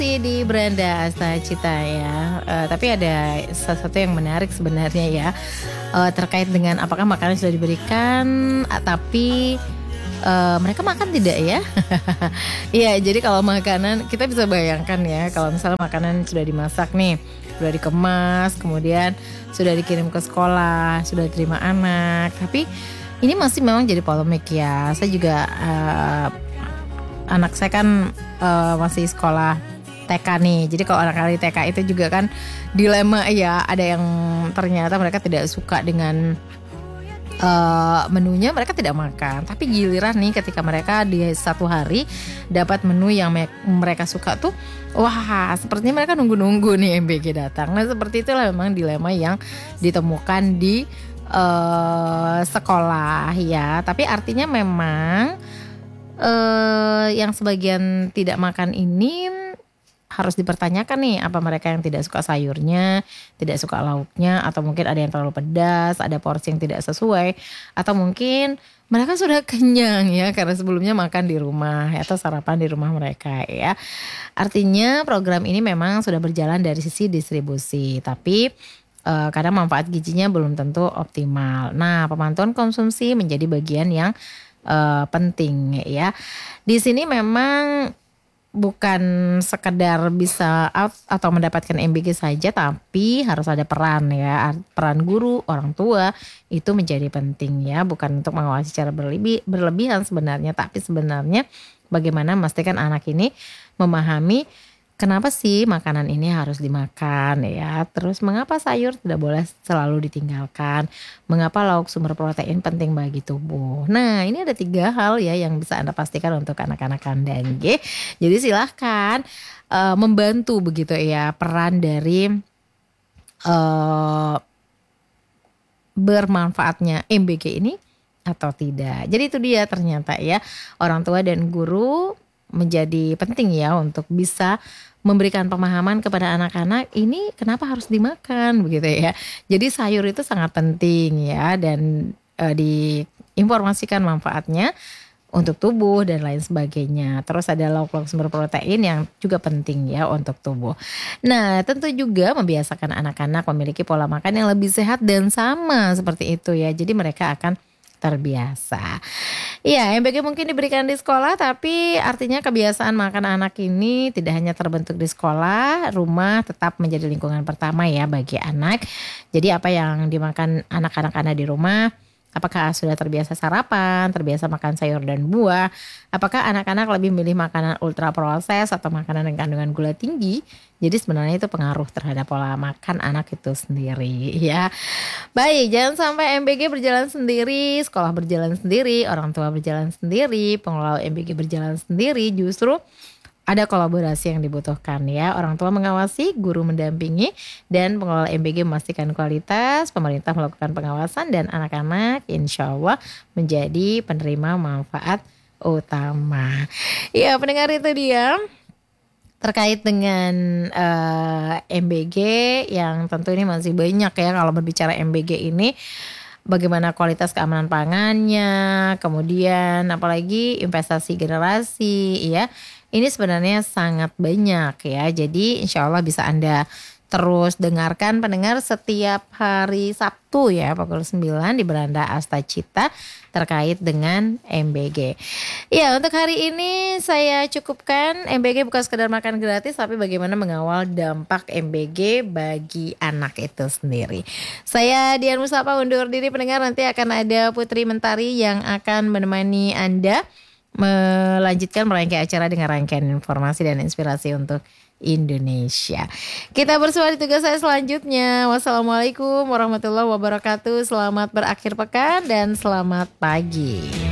Di Beranda Asta Cita ya. Tapi ada sesuatu yang menarik sebenarnya ya, terkait dengan apakah makanan sudah diberikan, tapi mereka makan tidak ya? Iya, jadi kalau makanan kita bisa bayangkan ya, kalau misalnya makanan sudah dimasak nih, sudah dikemas, kemudian sudah dikirim ke sekolah, sudah diterima anak, tapi ini masih memang jadi polemik ya. Saya juga anak saya kan masih sekolah TK nih. Jadi kalau anak-anak TK itu juga kan dilema ya. Ada yang ternyata mereka tidak suka dengan menunya, mereka tidak makan. Tapi giliran nih ketika mereka di satu hari dapat menu yang mereka suka tuh, wah sepertinya mereka nunggu-nunggu nih MBG datang. Nah seperti itulah memang dilema yang ditemukan di sekolah ya. Tapi artinya memang yang sebagian tidak makan ini harus dipertanyakan nih, apa mereka yang tidak suka sayurnya, tidak suka lauknya, atau mungkin ada yang terlalu pedas, ada porsi yang tidak sesuai, atau mungkin mereka sudah kenyang ya karena sebelumnya makan di rumah atau sarapan di rumah mereka ya. Artinya program ini memang sudah berjalan dari sisi distribusi, tapi kadang manfaat gizinya belum tentu optimal. Nah, pemantauan konsumsi menjadi bagian yang penting ya. Di sini memang bukan sekedar bisa out atau mendapatkan MBG saja, tapi harus ada peran ya. Peran guru, orang tua itu menjadi penting ya. Bukan untuk mengawasi secara berlebihan sebenarnya, tapi sebenarnya bagaimana memastikan anak ini memahami kenapa sih makanan ini harus dimakan ya. Terus mengapa sayur tidak boleh selalu ditinggalkan. Mengapa lauk sumber protein penting bagi tubuh. Nah ini ada 3 hal ya yang bisa Anda pastikan untuk anak-anak Anda. Jadi silahkan membantu begitu ya peran dari bermanfaatnya MBG ini atau tidak. Jadi itu dia ternyata ya, orang tua dan guru menjadi penting ya untuk bisa memberikan pemahaman kepada anak-anak ini kenapa harus dimakan begitu ya. Jadi sayur itu sangat penting ya, dan diinformasikan manfaatnya untuk tubuh dan lain sebagainya. Terus ada lauk-lauk sumber protein yang juga penting ya untuk tubuh. Nah tentu juga membiasakan anak-anak memiliki pola makan yang lebih sehat dan sama seperti itu ya. Jadi mereka akan terbiasa. Iya, MBG mungkin diberikan di sekolah, tapi artinya kebiasaan makan anak ini tidak hanya terbentuk di sekolah, rumah tetap menjadi lingkungan pertama ya bagi anak. Jadi apa yang dimakan anak-anak Anda di rumah, apakah sudah terbiasa sarapan, terbiasa makan sayur dan buah? Apakah anak-anak lebih milih makanan ultra proses atau makanan dengan kandungan gula tinggi? Jadi sebenarnya itu pengaruh terhadap pola makan anak itu sendiri ya. Baik, jangan sampai MBG berjalan sendiri, sekolah berjalan sendiri, orang tua berjalan sendiri, pengelola MBG berjalan sendiri. Justru ada kolaborasi yang dibutuhkan ya. Orang tua mengawasi, guru mendampingi, dan pengelola MBG memastikan kualitas, pemerintah melakukan pengawasan, dan anak-anak insya Allah menjadi penerima manfaat utama. Ya pendengar, itu dia terkait dengan MBG yang tentu ini masih banyak ya kalau berbicara MBG ini. Bagaimana kualitas keamanan pangannya, kemudian apalagi investasi generasi ya. Ini sebenarnya sangat banyak ya. Jadi insya Allah bisa Anda terus dengarkan pendengar setiap hari Sabtu ya pukul 9 di Beranda Asta Cita terkait dengan MBG. Ya untuk hari ini saya cukupkan. MBG bukan sekedar makan gratis, tapi bagaimana mengawal dampak MBG bagi anak itu sendiri. Saya Dian Musapa undur diri pendengar. Nanti akan ada Putri Mentari yang akan menemani Anda melanjutkan merangkai acara dengan rangkaian informasi dan inspirasi untuk Indonesia. Kita bersua di tugas saya selanjutnya. Wassalamualaikum warahmatullahi wabarakatuh. Selamat berakhir pekan dan selamat pagi.